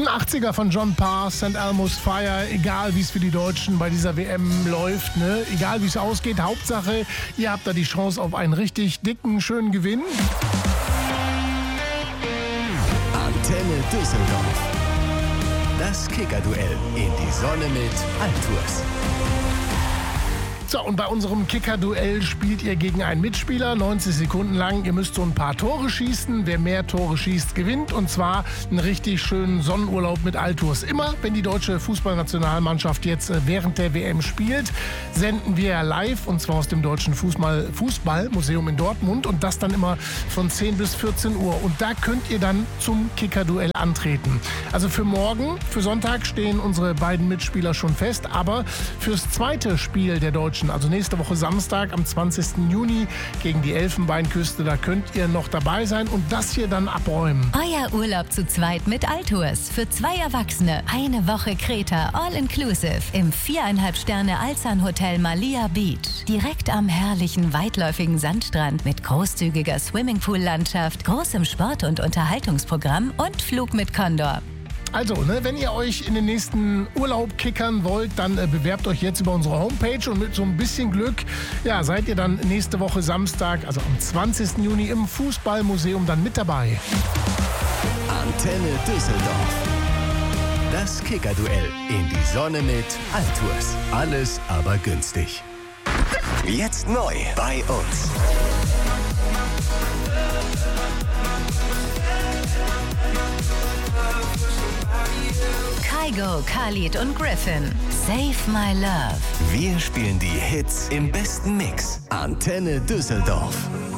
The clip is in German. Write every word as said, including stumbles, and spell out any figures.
Ein achtziger von John Parr, Saint Elmo's Fire. Egal wie es für die Deutschen bei dieser W M läuft, ne? Egal wie es ausgeht, Hauptsache, ihr habt da die Chance auf einen richtig dicken, schönen Gewinn. Antenne Düsseldorf. Das Kicker-Duell in die Sonne mit Altours. So, und bei unserem Kicker-Duell spielt ihr gegen einen Mitspieler, neunzig Sekunden lang. Ihr müsst so ein paar Tore schießen. Wer mehr Tore schießt, gewinnt. Und zwar einen richtig schönen Sonnenurlaub mit Altours. Immer, wenn die deutsche Fußballnationalmannschaft jetzt während der W M spielt, senden wir live, und zwar aus dem Deutschen Fußball Fußballmuseum in Dortmund. Und das dann immer von zehn bis vierzehn Uhr. Und da könnt ihr dann zum Kicker-Duell antreten. Also für morgen, für Sonntag stehen unsere beiden Mitspieler schon fest. Aber fürs zweite Spiel der Deutschen, also nächste Woche Samstag am zwanzigsten Juni gegen die Elfenbeinküste, da könnt ihr noch dabei sein und das hier dann abräumen. Euer Urlaub zu zweit mit Altours. Für zwei Erwachsene. Eine Woche Kreta, all-inclusive. Im viereinhalb Sterne Alzan Hotel Malia Beach. Direkt am herrlichen, weitläufigen Sandstrand mit großzügiger Swimmingpool-Landschaft, großem Sport- und Unterhaltungsprogramm und Flug mit Condor. Also, ne, wenn ihr euch in den nächsten Urlaub kickern wollt, dann äh, bewerbt euch jetzt über unsere Homepage und mit so ein bisschen Glück, ja, seid ihr dann nächste Woche Samstag, also am zwanzigsten Juni im Fußballmuseum dann mit dabei. Antenne Düsseldorf. Das Kicker-Duell in die Sonne mit Altours. Alles aber günstig. Jetzt neu bei uns. Kygo, Khalid und Griffin. Save My Love. Wir spielen die Hits im besten Mix. Antenne Düsseldorf.